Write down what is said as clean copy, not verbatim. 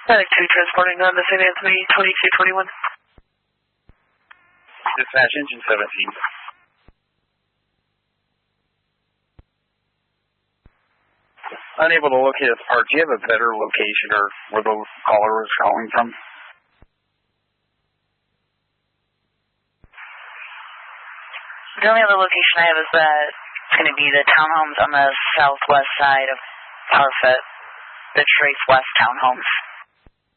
Medic 2 transporting on to St. Anthony, 2221. Dispatch engine 17. Unable to locate the part. Do you have a better location or where the caller was calling from? The only other location I have is that it's going to be the townhomes on the southwest side of Parfit, the Trace West townhomes.